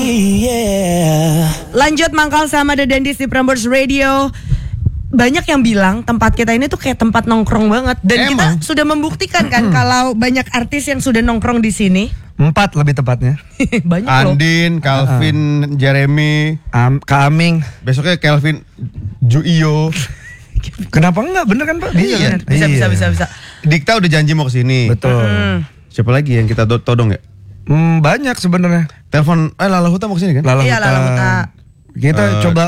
Lanjut mangkal sama The Dandis di Prambors Radio. Banyak yang bilang tempat kita ini tuh kayak tempat nongkrong banget. Dan kita sudah membuktikan kan kalau banyak artis yang sudah nongkrong di sini. 4 lebih tepatnya. Banyak loh. Andin, Calvin, Jeremy, Kak Aming. besoknya Kelvin, Juio. Kenapa enggak? Bener kan Pak? Iya. Bisa. Dikta udah janji mau kesini. Betul. Siapa lagi yang kita todong ya? Banyak sebenarnya. Telepon Lala Huta mau kesini kan? Iya, Lala Huta. Kita coba